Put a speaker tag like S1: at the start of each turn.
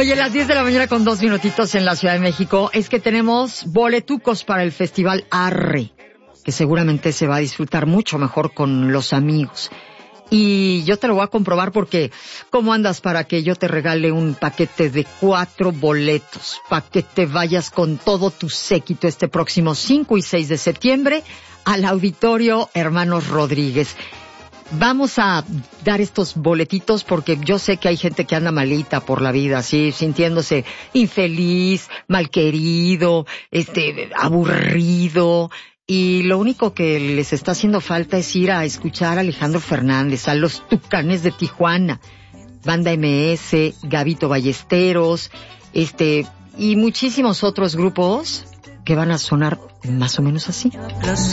S1: Oye, las 10 de la mañana con 2 minutitos en la Ciudad de México. Es que tenemos boletucos para el Festival Arre, que seguramente se va a disfrutar mucho mejor con los amigos. Y yo te lo voy a comprobar porque, ¿cómo andas para que yo te regale un paquete de 4 boletos? Para que te vayas con todo tu séquito este próximo 5 y 6 de septiembre al Auditorio Hermanos Rodríguez. Vamos a dar estos boletitos porque yo sé que hay gente que anda malita por la vida, así, sintiéndose infeliz, malquerido, aburrido. Y lo único que les está haciendo falta es ir a escuchar a Alejandro Fernández, a los Tucanes de Tijuana, Banda MS, Gabito Ballesteros, y muchísimos otros grupos que van a sonar más o menos así.